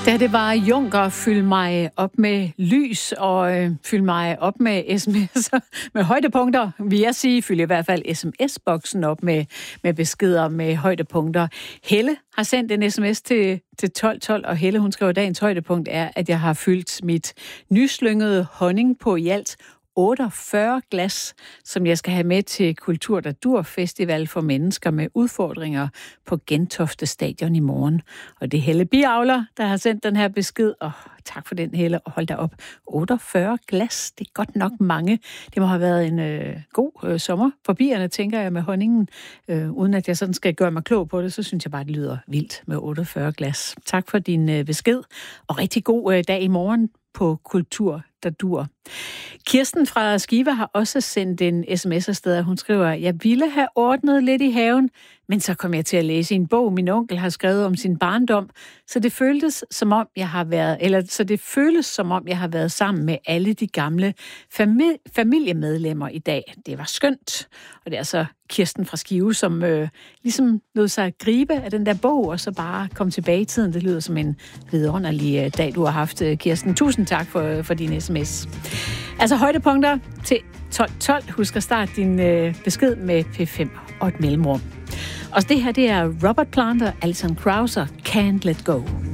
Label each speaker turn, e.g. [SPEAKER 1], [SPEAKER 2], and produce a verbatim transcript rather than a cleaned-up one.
[SPEAKER 1] Da det var Juncker, fyld mig op med lys og øh, fyld mig op med sms'er med højdepunkter. Vil jeg sige, fyld i hvert fald sms-boksen op med, med beskeder med højdepunkter. Helle har sendt en sms til, til tolv tolv, og Helle, hun skriver, dagens højdepunkt er, at jeg har fyldt mit nyslyngede honning på i alt otteogfyrre glas, som jeg skal have med til Kultur der Dur Festival for mennesker med udfordringer på Gentofte Stadion i morgen. Og det er Helle Biavler, der har sendt den her besked. Og tak for den, Helle, og hold da op. otteogfyrre glas, det er godt nok mange. Det må have været en øh, god øh, sommer for bierne, tænker jeg, med honningen. Øh, uden at jeg sådan skal gøre mig klog på det, så synes jeg bare, det lyder vildt med otteogfyrre glas. Tak for din øh, besked, og rigtig god øh, dag i morgen på Kultur der Dur. Kirsten fra Skive har også sendt en sms afsted. Hun skriver, jeg ville have ordnet lidt i haven, men så kom jeg til at læse en bog, min onkel har skrevet om sin barndom, så det føltes som om jeg har været, eller så det føles som om jeg har været sammen med alle de gamle fami- familiemedlemmer i dag. Det var skønt. Og det er så Kirsten fra Skive, som øh, ligesom lod sig gribe af den der bog, og så bare kom tilbage i tiden. Det lyder som en vidunderlig øh, dag, du har haft, Kirsten. Tusind tak for, for din sms. Altså højdepunkter til tolv tolv. Husk at starte din øh, besked med P fem og et mellemrum. Og det her, det er Robert Plant og Alison Krauss, Can't Let Go.